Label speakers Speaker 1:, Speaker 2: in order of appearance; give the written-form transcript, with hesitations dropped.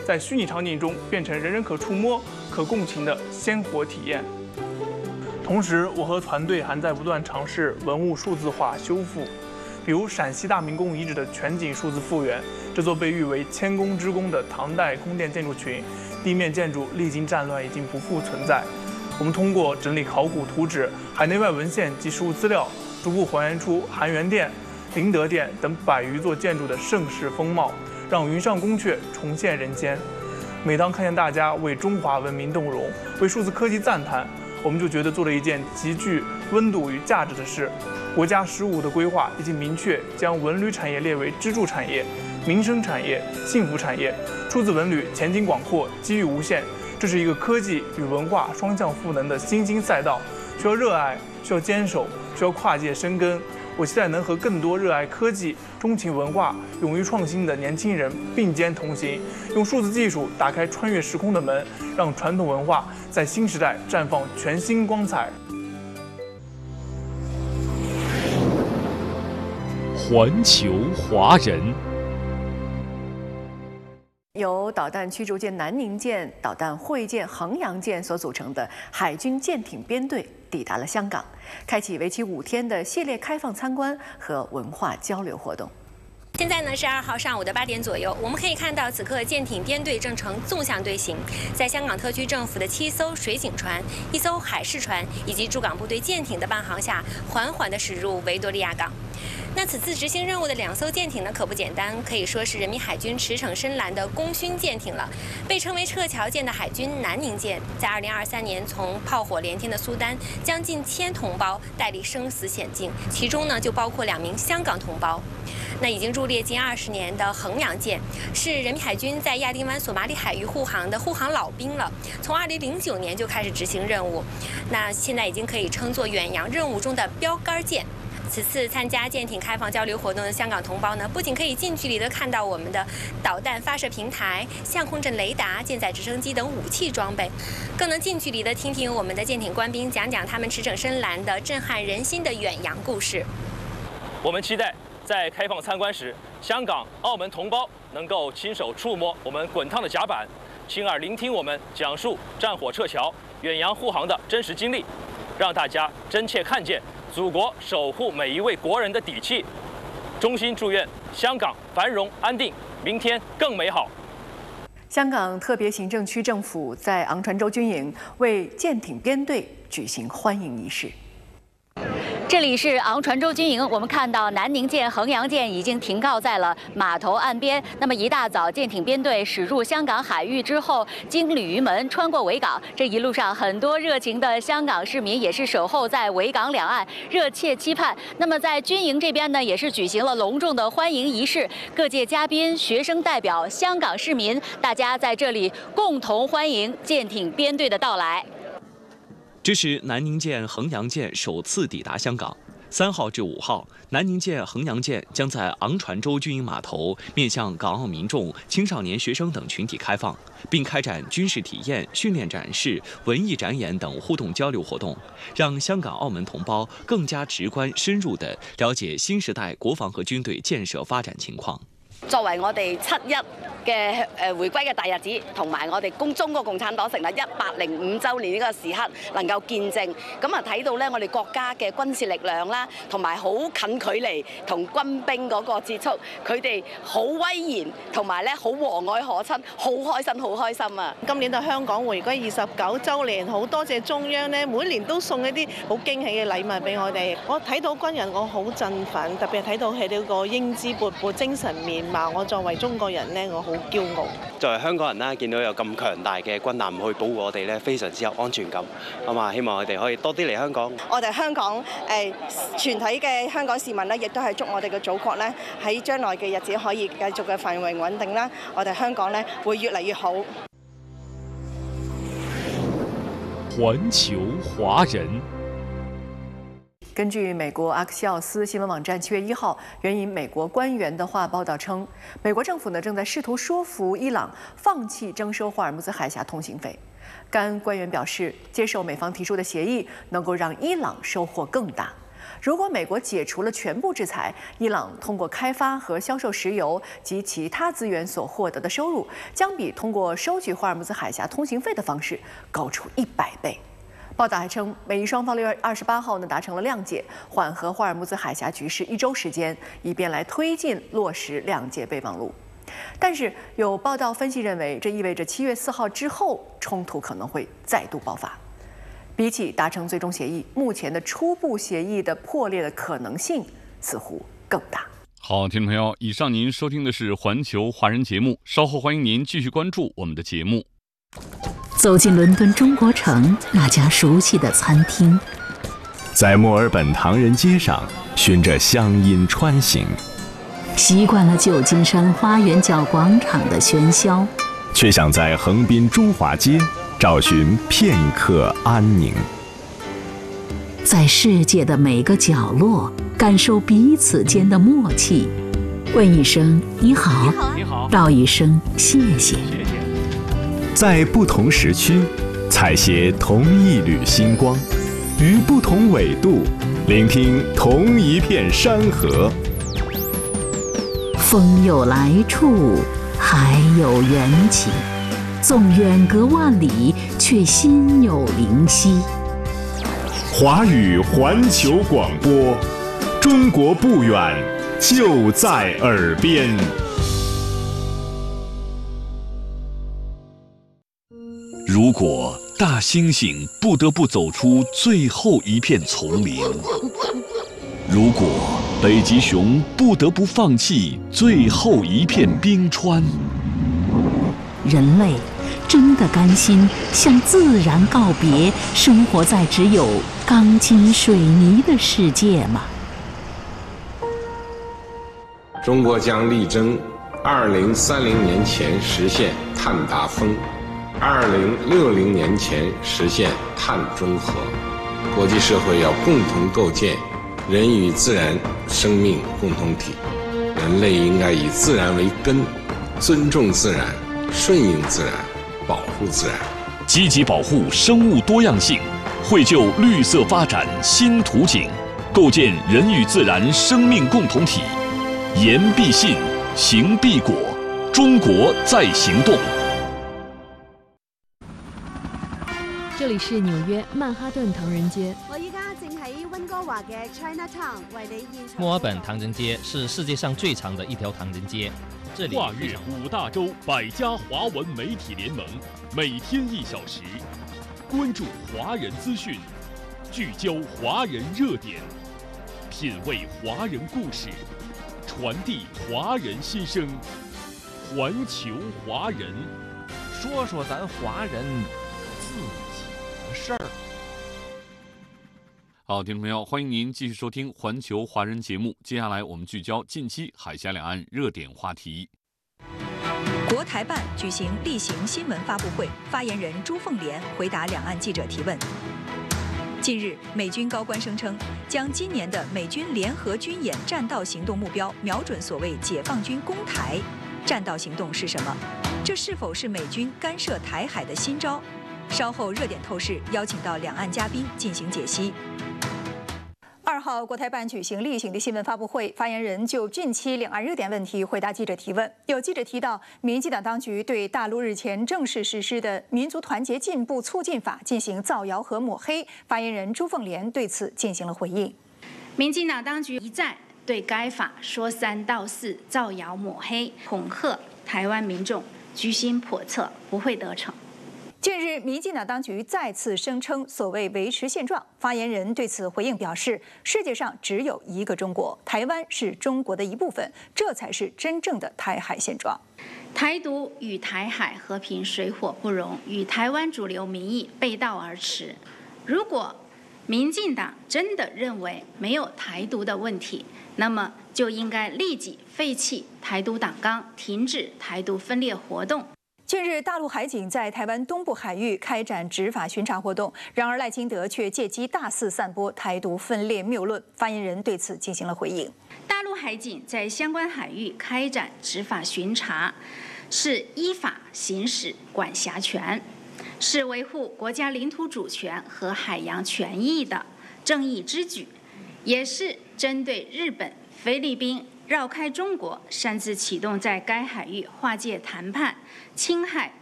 Speaker 1: 在虚拟场景中变成人人可触摸、可共情的鲜活体验。同时，我和团队还在不断尝试文物数字化修复，比如陕西大明宫遗址的全景数字复原。这座被誉为千宫之宫的唐代宫殿建筑群，地面建筑历经战乱已经不复存在。我们通过整理考古图纸、海内外文献及实物资料，逐步还原出含元殿、灵德殿等100余座建筑的盛世风貌，让云上宫阙重现人间。每当看见大家为中华文明动容，为数字科技赞叹，我们就觉得做了一件极具温度与价值的事。国家15的规划已经明确将文旅产业列为支柱产业、民生产业、幸福产业。数字文旅前景广阔，机遇无限。这是一个科技与文化双向赋能的新兴赛道，需要热爱，需要坚守，需要跨界深耕。我期待能和更多热爱科技、钟情文化、勇于创新的年轻人并肩同行，用数字技术打开穿越时空的门，让传统文化在新时代绽放全新光彩。
Speaker 2: 环球华人。
Speaker 3: 由导弹驱逐舰南宁舰、导弹会舰衡阳舰所组成的海军舰艇编队抵达了香港，开启为期5天的系列开放参观和文化交流活动。
Speaker 4: 现在呢是2号上午的8点左右，我们可以看到此刻舰艇编队正呈纵向队形，在香港特区政府的7艘水警船、1艘海事船以及驻港部队舰艇的伴航下，缓缓地驶入维多利亚港。那此次执行任务的2艘舰艇呢，可不简单，可以说是人民海军驰骋深蓝的功勋舰艇了。被称为撤侨舰的海军南宁舰，在2023年从炮火连天的苏丹将近1000同胞带离生死险境，其中呢就包括2名香港同胞。那已经驻列近20年的衡阳舰，是人民海军在亚丁湾索马里海域护航的护航老兵了，从2009年就开始执行任务，那现在已经可以称作远洋任务中的标杆舰。此次参加舰艇开放交流活动的香港同胞呢，不仅可以近距离的看到我们的导弹发射平台、相控阵雷达、舰载直升机等武器装备，更能近距离的听听我们的舰艇官兵讲讲他们驰骋深蓝的震撼人心的远洋故事。
Speaker 5: 我们期待在开放参观时，香港、澳门同胞能够亲手触摸我们滚烫的甲板，亲耳聆听我们讲述战火撤侨、远洋护航的真实经历，让大家真切看见祖国守护每一位国人的底气。衷心祝愿香港繁荣安定，明天更美好。
Speaker 3: 香港特别行政区政府在昂船洲军营为舰艇编队举行欢迎仪式。
Speaker 6: 这里是昂船洲军营，我们看到南宁舰、衡阳舰已经停靠在了码头岸边。那么一大早，舰艇编队驶入香港海域之后，经鲤鱼门穿过维港，这一路上很多热情的香港市民也是守候在维港两岸，热切期盼。那么在军营这边呢，也是举行了隆重的欢迎仪式，各界嘉宾、学生代表、香港市民，大家在这里共同欢迎舰艇编队的到来。
Speaker 2: 这是南宁舰、衡阳舰首次抵达香港。3号至5号，南宁舰、衡阳舰将在昂船洲军营码头面向港澳民众、青少年学生等群体开放，并开展军事体验、训练展示、文艺展演等互动交流活动，让香港、澳门同胞更加直观、深入地了解新时代國防和軍隊建設發展情況。
Speaker 7: 作為我哋7·1嘅回歸嘅大日子，同埋我哋中國共產黨成立105週年呢個時刻，能夠見證，咁啊睇到咧我哋國家嘅軍事力量啦，同埋好近距離同軍兵嗰個接觸，佢哋好威嚴，同埋咧好和藹可親，好開心啊！
Speaker 8: 今年係香港回歸29週年，好多謝中央咧，每年都送一啲好驚喜嘅禮物俾我哋。我睇到軍人，我好振奮，特別係睇到佢哋個英姿勃勃、精神面貌。我作為中國人咧，我好驕傲。
Speaker 9: 作為香港人啦，見到有咁強大嘅軍艦去保護我哋咧，非常之有安全感。咁啊，希望我哋可以多啲嚟香港。
Speaker 10: 我哋香港全體嘅香港市民咧，亦都係祝我哋嘅祖國咧喺將來嘅日子可以繼續嘅繁榮穩定啦。我哋香港咧會越嚟越好。
Speaker 2: 環球華人。
Speaker 3: 根據美國阿克西奧斯新聞網站7月1號援引美國官員的話報道稱，美國政府呢正在試圖說服伊朗放棄徵收霍爾木茲海峽通行費。該官員表示，接受美方提出的協議能夠讓伊朗收穫更大。 如果美国解除了全部制裁，伊朗通过开发和销售石油及其他资源所获得的收入，将比通过收取霍尔木兹海峡通行费的方式高出100倍。报道还称，美伊双方6月28号达成了谅解，缓和霍尔木兹海峡局势1周时间，以便来推进落实谅解备忘录。但是有报道分析认为，这意味着7月4号之后冲突可能会再度爆发。比起达成最终协议，目前的初步协议的破裂的可能性似乎更大。
Speaker 11: 好，听众朋友，以上您收听的是环球华人节目，稍后欢迎您继续关注我们的节目。
Speaker 12: 走进伦敦中国城那家熟悉的餐厅，
Speaker 13: 在墨尔本唐人街上循着乡音穿行，
Speaker 12: 习惯了旧金山花园角广场的喧嚣，
Speaker 13: 却想在横滨中华街找寻片刻安宁。
Speaker 12: 在世界的每个角落感受彼此间的默契，问一声你好，道一声谢谢。
Speaker 13: 在不同时区采撷同一缕星光，于不同纬度聆听同一片山河。
Speaker 12: 风有来处，海有缘起，纵远隔万里，却心有灵犀。
Speaker 13: 华语环球广播，中国不远，就在耳边。
Speaker 14: 如果大猩猩不得不走出最后一片丛林，如果北极熊不得不放弃最后一片冰川，
Speaker 12: 人类真的甘心向自然告别，生活在只有钢筋水泥的世界吗？
Speaker 15: 中国将力争2030年前实现碳达峰，2060年前实现碳中和。国际社会要共同构建人与自然生命共同体，人类应该以自然为根，尊重自然，顺应自然，保护自然，
Speaker 14: 积极保护生物多样性，绘就绿色发展新图景，构建人与自然生命共同体。言必信，行必果，中国在行动。
Speaker 16: 这里是纽约曼哈顿唐人街。
Speaker 17: 我依家正喺温哥華嘅 Chinatown 為你現場。
Speaker 18: 墨爾本唐人街是世界上最长的一条唐人街。这里
Speaker 19: 跨越5大洲100家华文媒体联盟，每天1小时，关注华人资讯，聚焦华人热点，品味华人故事，传递华人心声。环球华人，
Speaker 20: 说说咱华人自己的事儿。
Speaker 11: 好，听众朋友，欢迎您继续收听环球华人节目。接下来我们聚焦近期海峡两岸热点话题。
Speaker 21: 国台办举行例行新闻发布会，发言人朱凤莲回答两岸记者提问。近日，美军高官声称，将今年的美军联合军演战道行动目标瞄准所谓解放军攻台。战道行动是什么？这是否是美军干涉台海的新招？稍后热点透视邀请到两岸嘉宾进行解析。2号，国台办举行例行的新闻发布会，发言人就近期两岸热点问题回答记者提问。有记者提到，民进党当局对大陆日前正式实施的《民族团结进步促进法》进行造谣和抹黑，发言人朱凤莲对此进行了回应。
Speaker 22: 民进党当局一再对该法说三道四，造谣抹黑，恐吓台湾民众，居心叵测，不会得逞。
Speaker 21: 近日，民进党当局再次声称所谓维持现状，发言人对此回应表示，世界上只有一个中国，台湾是中国的一部分，这才是真正的台海现状。
Speaker 22: 台独与台海和平水火不容，与台湾主流民意背道而驰。如果民进党真的认为没有台独的问题，那么就应该立即废弃台独党纲，停止台独分裂活动。
Speaker 21: 近日，大陆海警在台湾东部海域开展执法巡查活动，然而赖清德却借机大肆散播台独分裂谬论，发言人对此进行了回应。
Speaker 22: 大陆海警在相关海域开展执法巡查，是依法行使管辖权，是维护国家领土主权和海洋权益的正义之举， 也是针对日本、菲律宾绕开中国，擅自启动在该海域划界谈判，侵害